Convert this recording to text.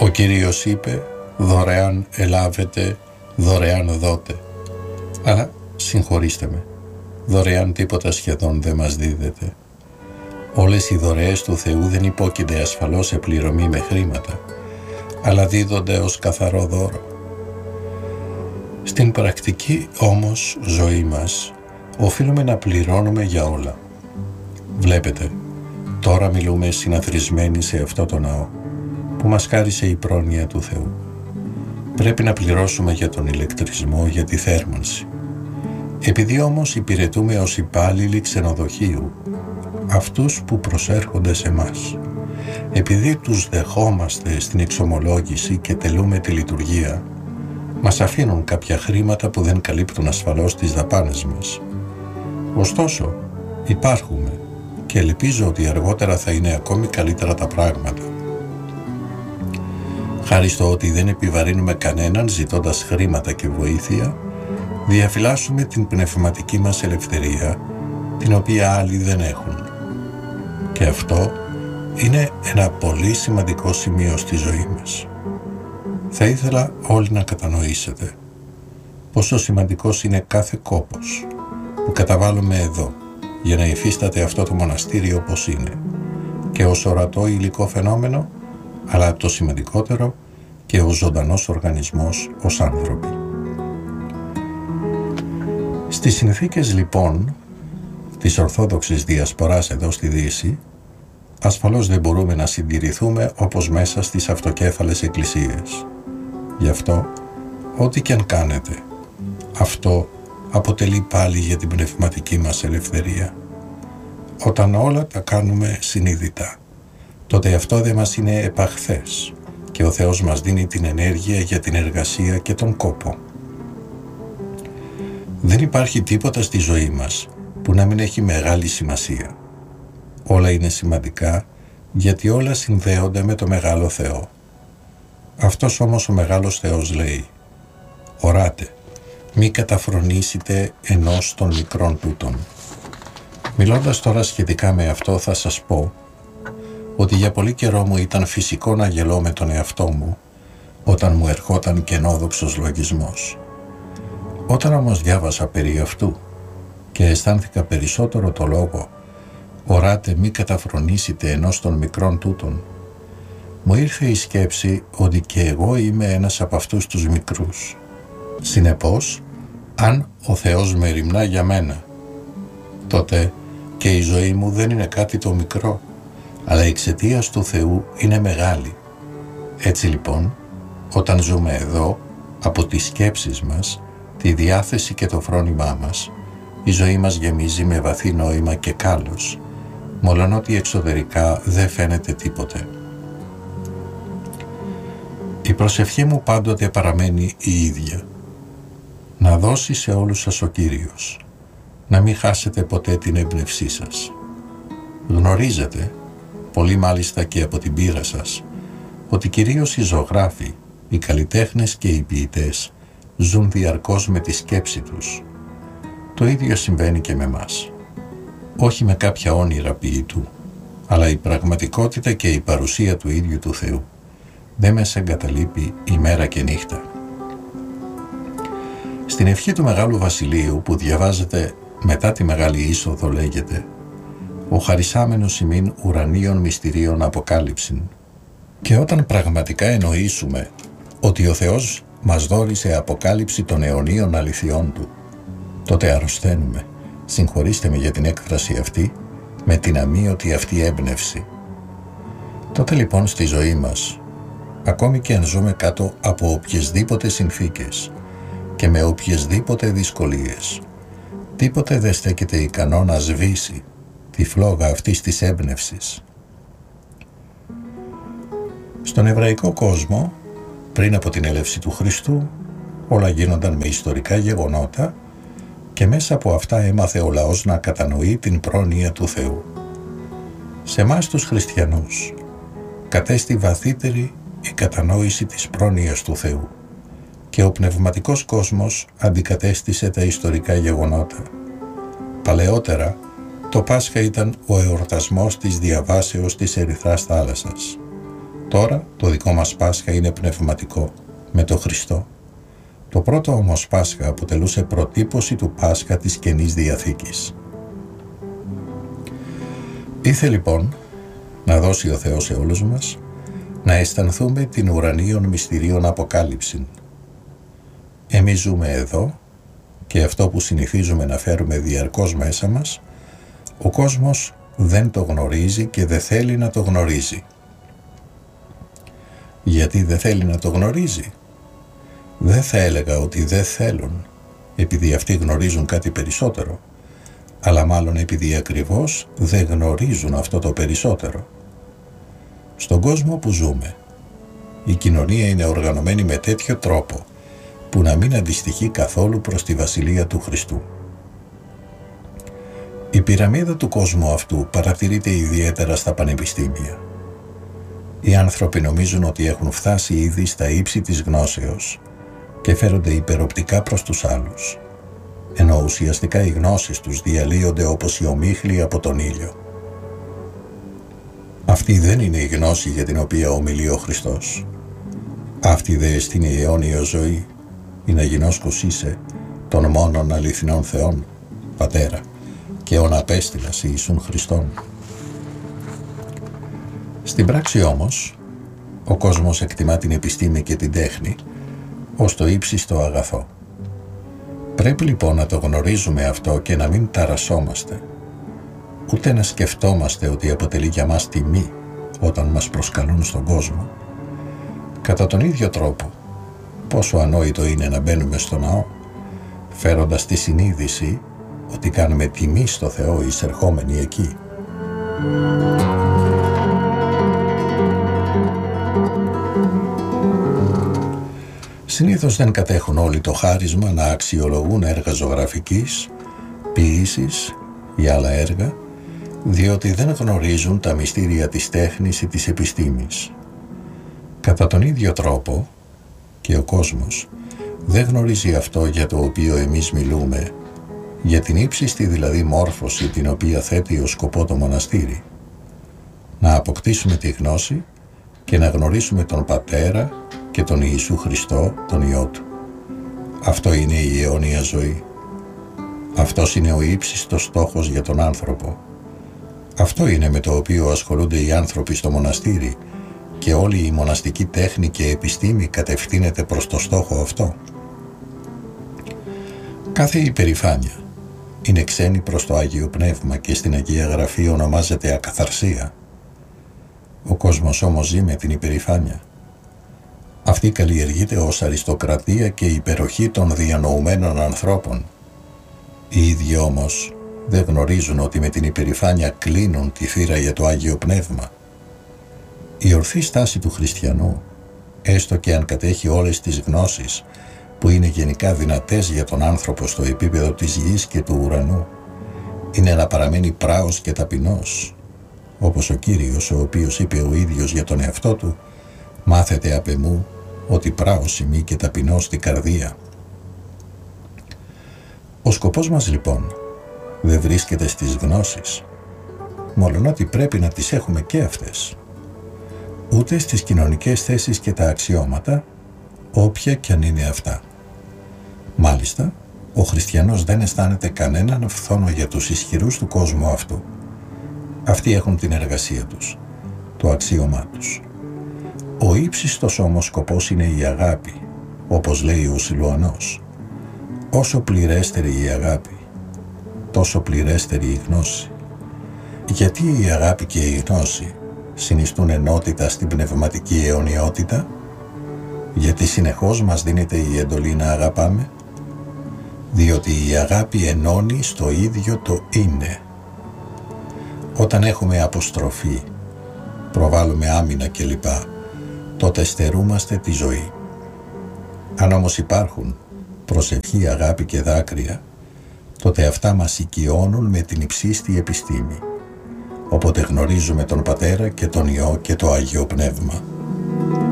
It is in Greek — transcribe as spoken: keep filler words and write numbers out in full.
Ο Κύριος είπε, δωρεάν ελάβετε, δωρεάν δώτε. Αλλά συγχωρήστε με, δωρεάν τίποτα σχεδόν δεν μας δίδεται. Όλες οι δωρεές του Θεού δεν υπόκεινται ασφαλώς σε πληρωμή με χρήματα, αλλά δίδονται ως καθαρό δώρο. Στην πρακτική όμως ζωή μας, οφείλουμε να πληρώνουμε για όλα. Βλέπετε, τώρα μιλούμε συναθρισμένοι σε αυτό το ναό, που μας χάρισε η πρόνοια του Θεού. Πρέπει να πληρώσουμε για τον ηλεκτρισμό, για τη θέρμανση. Επειδή όμως υπηρετούμε ως υπάλληλοι ξενοδοχείου, αυτούς που προσέρχονται σε μας, επειδή τους δεχόμαστε στην εξομολόγηση και τελούμε τη λειτουργία, μας αφήνουν κάποια χρήματα που δεν καλύπτουν ασφαλώς τις δαπάνες μας. Ωστόσο, υπάρχουμε και ελπίζω ότι αργότερα θα είναι ακόμη καλύτερα τα πράγματα. Χάρη στο ότι δεν επιβαρύνουμε κανέναν ζητώντας χρήματα και βοήθεια, διαφυλάσσουμε την πνευματική μας ελευθερία, την οποία άλλοι δεν έχουν. Και αυτό είναι ένα πολύ σημαντικό σημείο στη ζωή μας. Θα ήθελα όλοι να κατανοήσετε πόσο σημαντικός είναι κάθε κόπος που καταβάλουμε εδώ για να υφίσταται αυτό το μοναστήριο όπως είναι, και ως ορατό υλικό φαινόμενο, αλλά το σημαντικότερο και ως ζωντανός οργανισμός ως άνθρωποι. Στις συνθήκες λοιπόν της Ορθόδοξης Διασποράς εδώ στη Δύση, ασφαλώς δεν μπορούμε να συντηρηθούμε όπως μέσα στις αυτοκέφαλες εκκλησίες. Γι' αυτό, ό,τι και αν κάνετε, αυτό αποτελεί πάλι για την πνευματική μας ελευθερία. Όταν όλα τα κάνουμε συνειδητά, τότε αυτό δεν μας είναι επαχθές και ο Θεός μας δίνει την ενέργεια για την εργασία και τον κόπο. Δεν υπάρχει τίποτα στη ζωή μας που να μην έχει μεγάλη σημασία. Όλα είναι σημαντικά γιατί όλα συνδέονται με το μεγάλο Θεό. Αυτός όμως ο μεγάλος Θεός λέει, οράτε, μη καταφρονήσετε ενός των μικρών τούτων. Μιλώντας τώρα σχετικά με αυτό θα σας πω ότι για πολύ καιρό μου ήταν φυσικό να γελώ με τον εαυτό μου όταν μου ερχόταν κενόδοξος λογισμός. Όταν όμως διάβασα περί αυτού και αισθάνθηκα περισσότερο το λόγο «Οράτε μη καταφρονήσετε ενός των μικρών τούτων», μου ήρθε η σκέψη ότι και εγώ είμαι ένας από αυτούς τους μικρούς. Συνεπώς, αν ο Θεός μεριμνά για μένα, τότε και η ζωή μου δεν είναι κάτι το μικρό, αλλά εξαιτίας του Θεού είναι μεγάλη. Έτσι λοιπόν, όταν ζούμε εδώ, από τις σκέψεις μας, τη διάθεση και το φρόνημά μας, η ζωή μας γεμίζει με βαθύ νόημα και κάλος, μόλον ότι εξωτερικά δεν φαίνεται τίποτε. Η προσευχή μου πάντοτε παραμένει η ίδια. Να δώσει σε όλους σας ο Κύριος, να μην χάσετε ποτέ την έμπνευσή σας. Γνωρίζετε, πολύ μάλιστα και από την πείρα σας, ότι κυρίως οι ζωγράφοι, οι καλλιτέχνες και οι ποιητές ζουν διαρκώς με τη σκέψη τους. Το ίδιο συμβαίνει και με μας. Όχι με κάποια όνειρα ποιητού, αλλά η πραγματικότητα και η παρουσία του ίδιου του Θεού δεν μας εγκαταλείπει ημέρα και νύχτα. Στην ευχή του Μεγάλου Βασιλείου που διαβάζετε μετά τη Μεγάλη Είσοδο λέγεται «Ο χαρισάμενος ημίν ουρανίων μυστηρίων αποκάλυψην». Και όταν πραγματικά εννοήσουμε ότι ο Θεός μας δώρισε αποκάλυψη των αιωνίων αληθιών Του, τότε αρρωσταίνουμε, συγχωρήστε με για την έκφραση αυτή, με την αμύωτη αυτή έμπνευση. Τότε λοιπόν στη ζωή μας, ακόμη και αν ζούμε κάτω από οποιασδήποτε συνθήκες και με οποιασδήποτε δυσκολίες, τίποτε δεν στέκεται ικανό να σβήσει τη φλόγα αυτής της έμπνευσης. Στον εβραϊκό κόσμο, πριν από την έλευση του Χριστού, όλα γίνονταν με ιστορικά γεγονότα και μέσα από αυτά έμαθε ο λαός να κατανοεί την πρόνοια του Θεού. Σε εμάς τους χριστιανούς κατέστη βαθύτερη η κατανόηση της πρόνοιας του Θεού και ο πνευματικός κόσμος αντικατέστησε τα ιστορικά γεγονότα. Παλαιότερα, το Πάσχα ήταν ο εορτασμός της διαβάσεως της Ερυθράς θάλασσας. Τώρα το δικό μας Πάσχα είναι πνευματικό, με το Χριστό. Το πρώτο όμως Πάσχα αποτελούσε προτύπωση του Πάσχα της Καινής Διαθήκης. Ήθε λοιπόν να δώσει ο Θεός σε όλους μας να αισθανθούμε την ουρανίων μυστηρίων αποκάλυψη. Εμείς ζούμε εδώ και αυτό που συνηθίζουμε να φέρουμε διαρκώς μέσα μας, ο κόσμος δεν το γνωρίζει και δεν θέλει να το γνωρίζει. Γιατί δεν θέλει να το γνωρίζει? Δεν θα έλεγα ότι δεν θέλουν, επειδή αυτοί γνωρίζουν κάτι περισσότερο, αλλά μάλλον επειδή ακριβώς δεν γνωρίζουν αυτό το περισσότερο. Στον κόσμο που ζούμε, η κοινωνία είναι οργανωμένη με τέτοιο τρόπο που να μην αντιστοιχεί καθόλου προς τη Βασιλεία του Χριστού. Η πυραμίδα του κόσμου αυτού παρατηρείται ιδιαίτερα στα πανεπιστήμια. Οι άνθρωποι νομίζουν ότι έχουν φτάσει ήδη στα ύψη της γνώσεως και φέρονται υπεροπτικά προς τους άλλους, ενώ ουσιαστικά οι γνώσεις τους διαλύονται όπως οι ομίχλοι από τον ήλιο. Αυτή δεν είναι η γνώση για την οποία ομιλεί ο Χριστός. Αυτή δε εστίν η αιώνια ζωή, η να γινώσκος είσαι των μόνον αληθινών Θεών, Πατέρα, και ον απέστειλας Ιησούν Χριστόν. Στην πράξη όμως, ο κόσμος εκτιμά την επιστήμη και την τέχνη ως το ύψιστο αγαθό. Πρέπει λοιπόν να το γνωρίζουμε αυτό και να μην ταρασσόμαστε, ούτε να σκεφτόμαστε ότι αποτελεί για μας τιμή όταν μας προσκαλούν στον κόσμο. Κατά τον ίδιο τρόπο, πόσο ανόητο είναι να μπαίνουμε στο ναό, φέροντας τη συνείδηση ότι κάνουμε τιμή στο Θεό εισερχόμενοι εκεί. Συνήθως δεν κατέχουν όλοι το χάρισμα να αξιολογούν έργα ζωγραφικής, ποίησης ή άλλα έργα, διότι δεν γνωρίζουν τα μυστήρια της τέχνης ή της επιστήμης. Κατά τον ίδιο τρόπο και ο κόσμος δεν γνωρίζει αυτό για το οποίο εμείς μιλούμε, για την ύψιστη δηλαδή μόρφωση την οποία θέτει ως σκοπό το μοναστήρι. Να αποκτήσουμε τη γνώση και να γνωρίσουμε τον Πατέρα και τον Ιησού Χριστό, τον Υιό Του. Αυτό είναι η αιώνια ζωή. Αυτός είναι ο ύψιστος στόχος για τον άνθρωπο. Αυτό είναι με το οποίο ασχολούνται οι άνθρωποι στο μοναστήρι και όλη η μοναστική τέχνη και επιστήμη κατευθύνεται προς το στόχο αυτό. Κάθε υπερηφάνεια είναι ξένη προς το Άγιο Πνεύμα και στην Αγία Γραφή ονομάζεται ακαθαρσία. Ο κόσμος όμως ζει με την υπερηφάνεια. Αυτή καλλιεργείται ως αριστοκρατία και υπεροχή των διανοουμένων ανθρώπων. Οι ίδιοι όμως δεν γνωρίζουν ότι με την υπερηφάνεια κλείνουν τη θύρα για το Άγιο Πνεύμα. Η ορθή στάση του χριστιανού, έστω και αν κατέχει όλες τις γνώσεις που είναι γενικά δυνατές για τον άνθρωπο στο επίπεδο της γης και του ουρανού, είναι να παραμένει πράος και ταπεινός, όπως ο Κύριος, ο οποίος είπε ο ίδιος για τον εαυτό του, «Μάθετε απ' εμού ότι πράος ημί και ταπεινός στην καρδία». Ο σκοπός μας λοιπόν δεν βρίσκεται στις γνώσεις, μολονότι πρέπει να τις έχουμε και αυτές, ούτε στις κοινωνικές θέσεις και τα αξιώματα, όποια κι αν είναι αυτά. Μάλιστα, ο χριστιανός δεν αισθάνεται κανέναν φθόνο για τους ισχυρούς του κόσμου αυτού. Αυτοί έχουν την εργασία τους, το αξίωμά τους. Ο ύψιστος όμως σκοπός είναι η αγάπη, όπως λέει ο Σιλουανός. Όσο πληρέστερη η αγάπη, τόσο πληρέστερη η γνώση. Γιατί η αγάπη και η γνώση συνιστούν ενότητα στην πνευματική αιωνιότητα? Γιατί συνεχώς μας δίνεται η εντολή να αγαπάμε? Διότι η αγάπη ενώνει στο ίδιο το είναι. Όταν έχουμε αποστροφή, προβάλλουμε άμυνα κλπ, τότε στερούμαστε τη ζωή. Αν όμως υπάρχουν προσευχή, αγάπη και δάκρυα, τότε αυτά μας οικειώνουν με την υψίστη επιστήμη. Οπότε γνωρίζουμε τον Πατέρα και τον Υιό και το Άγιο Πνεύμα.